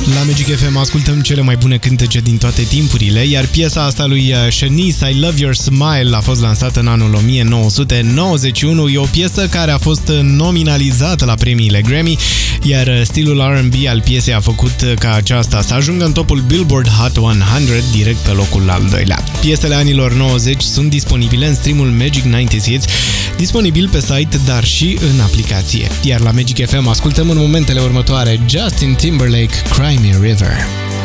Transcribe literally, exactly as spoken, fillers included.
La Magic F M ascultăm cele mai bune cântece din toate timpurile, iar piesa asta lui Shanice, I Love Your Smile, a fost lansată în anul o mie nouă sute nouăzeci și unu. E o piesă care a fost nominalizată la premiile Grammy, iar stilul R and B al piesei a făcut ca aceasta să ajungă în topul Billboard Hot o sută direct pe locul al doilea. Piesele anilor nouăzeci sunt disponibile în streamul Magic nouăzeci Hits, disponibil pe site, dar și în aplicație. Iar la Magic F M ascultăm în momentele următoare Justin Timberlake, Cry Me a River.